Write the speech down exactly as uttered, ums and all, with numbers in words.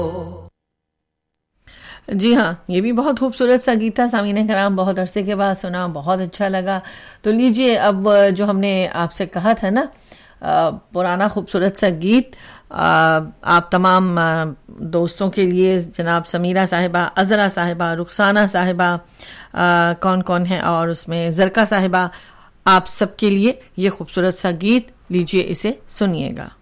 जी हाँ, ये भी बहुत खूबसूरत सा गीत था सामीने कराम, बहुत अरसे के बाद सुना, बहुत अच्छा लगा। तो लीजिए, अब जो हमने आपसे कहा था ना, पुराना खूबसूरत सा गीत आप तमाम दोस्तों के लिए, जनाब समीरा साहिबा, अजरा साहिबा, रुखसाना साहिबा, कौन कौन है, और उसमें जरका साहिबा, आप सबके लिए ये खूबसूरत सा गीत, लीजिए इसे सुनिएगा।